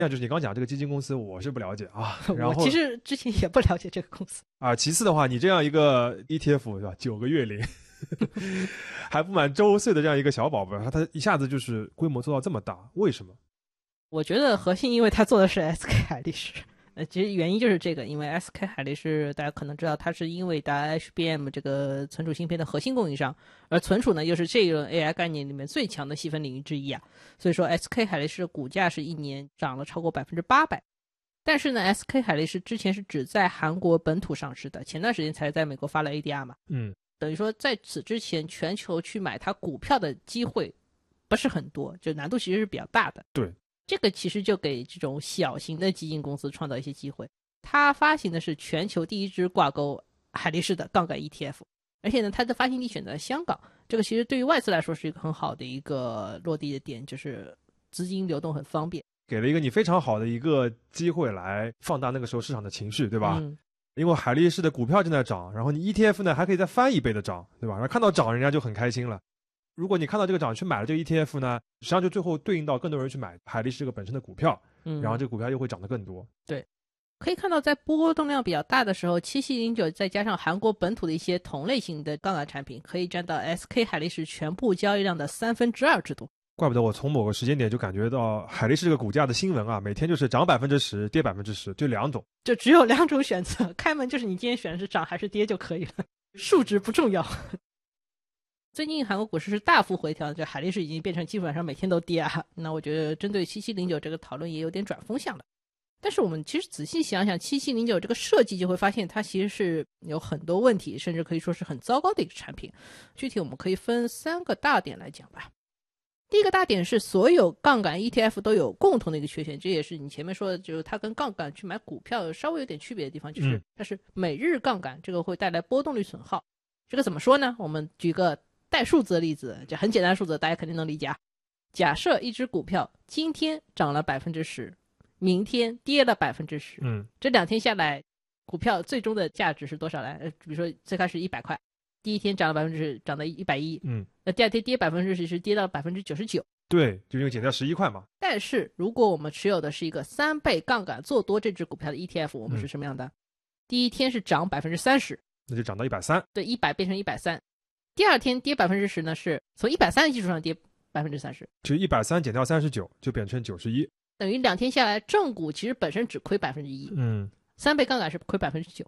样就是你刚讲这个基金公司，我是不了解啊。然后我其实之前也不了解这个公司啊。其次的话，你这样一个 ETF 对吧，9个月龄还不满周岁的这样一个小宝贝，它一下子就是规模做到这么大，为什么？ 我觉得核心因为他做的是 SK 海力士。其实原因就是这个，因为 SK 海力士大家可能知道，它是英伟达 HBM 这个存储芯片的核心供应商，而存储呢又是这一轮 AI 概念里面最强的细分领域之一啊。所以说 SK 海力士的股价是一年涨了超过800%。但是呢 SK 海力士之前是只在韩国本土上市的，前段时间才在美国发了 ADR 嘛。等于说在此之前全球去买它股票的机会不是很多，就难度其实是比较大的。 对， 这个其实就给这种小型的基金公司创造一些机会。它发行的是全球第一支挂钩海力士的杠杆 ETF， 而且呢，它的发行地选择了香港，这个其实对于外资来说是一个很好的一个落地的点，就是资金流动很方便， 给了一个你非常好的一个机会来放大那个时候市场的情绪，对吧？因为海力士的股票正在涨，然后你 ETF 呢还可以再翻1倍的涨，对吧？然后看到涨人家就很开心了。如果你看到这个涨去买了这个 ETF 呢，实际上就最后对应到更多人去买海力士这个本身的股票，然后这个股票又会涨得更多。 对，可以看到在波动量比较大的时候，7709再加上韩国本土的一些同类型的杠杆产品，可以占到 SK 海力士全部交易量的2/3之多。 怪不得我从某个时间点就感觉到海力士这个股价的新闻啊，每天就是涨10%跌10%，就2种， 就只有2种选择，开门就是你今天选的是涨还是跌就可以了，数值不重要。最近韩国股市是大幅回调，这海力士已经变成基本上每天都跌啊。那我觉得针对7709这个讨论也有点转风向了。但是我们其实仔细想想，7709这个设计就会发现它其实是有很多问题，甚至可以说是很糟糕的一个产品。具体我们可以分3个大点来讲吧。第一个大点是所有杠杆 ETF 都有共同的一个缺陷，这也是你前面说的，就是它跟杠杆去买股票稍微有点区别的地方，就是它是每日杠杆，这个会带来波动率损耗。这个怎么说呢？我们举个带数字的例子，这很简单的数字大家肯定能理解啊。假设一只股票今天涨了10%，明天跌了10%，这2天下来股票最终的价值是多少呢？比如说最开始100块，第一天涨了10%，涨到110，那第二天跌10%是跌到99%， 对，就因为减掉11块嘛。 但是如果我们持有的是一个3倍杠杆做多这只股票的 ETF， 我们是什么样的？第一天是涨30%， 那就涨到130， 对，100变成130。第二天跌10%呢，是从130的基础上跌30%， 就130减掉39就变成91， 等于2天下来正股其实本身只亏1%，3倍杠杆是亏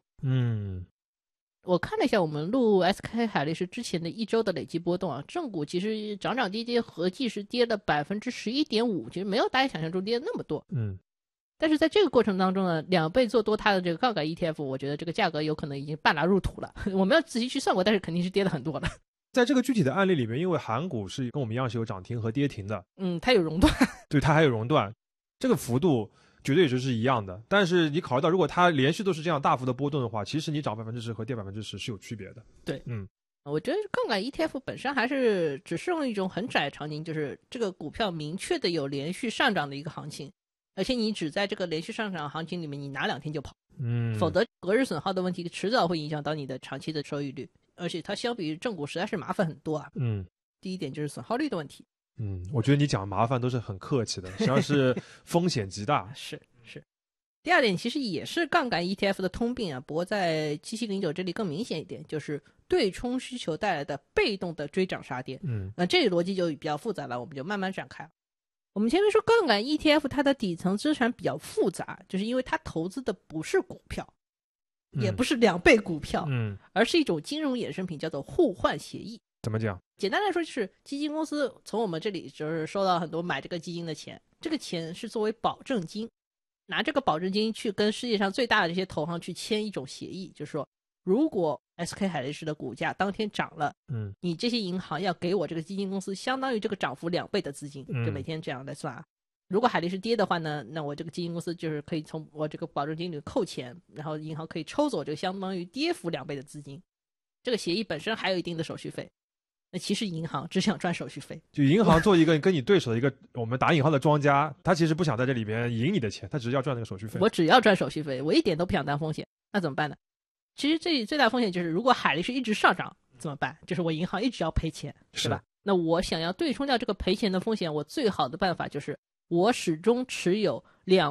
9%。我看了一下我们录 SK 海力士之前的1周的累计波动啊，正股其实涨涨跌跌合计是跌了11.5%，其实没有大家想象中跌那么多。但是在这个过程当中呢，2倍做多它的这个杠杆 ETF， 我觉得这个价格有可能已经半拉入土了。我没有仔细去算过，但是肯定是跌了很多了。 在这个具体的案例里面，因为韩股是跟我们一样是有涨停和跌停的， 它有熔断， 对，它还有熔断，这个幅度绝对是一样的。但是你考虑到如果它连续都是这样大幅的波动的话，其实你涨10%和跌10%是有区别的。 对，我觉得杠杆 ETF 本身还是只适用一种很窄的场景，就是这个股票明确的有连续上涨的一个行情，而且你只在这个连续上涨行情里面你拿2天就跑，否则隔日损耗的问题迟早会影响到你的长期的收益率，而且它相比于正股实在是麻烦很多啊。第一点就是损耗率的问题。 我觉得你讲麻烦都是很客气的，实际上是风险极大。 是。第二点其实也是杠杆 ETF 的通病啊，不过在7709这里更明显一点，就是对冲需求带来的被动的追涨杀跌。那这个逻辑就比较复杂了，我们就慢慢展开。我们前面说杠杆 ETF 它的底层资产比较复杂，就是因为它投资的不是股票，也不是2倍股票，而是一种金融衍生品，叫做互换协议。 怎么讲？ 简单来说就是基金公司从我们这里就是收到很多买这个基金的钱，这个钱是作为保证金，拿这个保证金去跟世界上最大的这些投行去签一种协议，就是说如果 SK 海力士的股价当天涨了，你这些银行要给我这个基金公司相当于这个涨幅2倍的资金，就每天这样来算啊。如果海力士跌的话呢，那我这个基金公司就是可以从我这个保证金里扣钱，然后银行可以抽走这个相当于跌幅2倍的资金。这个协议本身还有一定的手续费，那其实银行只想赚手续费， 就银行做一个跟你对手的一个我们打引号的庄家，他其实不想在这里边赢你的钱，他只是要赚那个手续费。 我只要赚手续费，我一点都不想担风险，那怎么办呢？其实这里最大风险就是如果海力士一直上涨怎么办？就是我银行一直要赔钱，是吧？那我想要对冲掉这个赔钱的风险，我最好的办法就是我始终持有 2